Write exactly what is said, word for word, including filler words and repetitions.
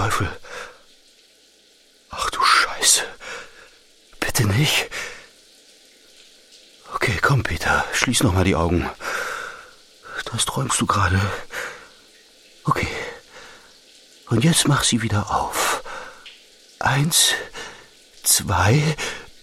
Teufel? Ach du Scheiße. Bitte nicht. Okay, komm, Peter, schließ noch mal die Augen. Das träumst du gerade. Okay. Und jetzt mach sie wieder auf. Eins, zwei,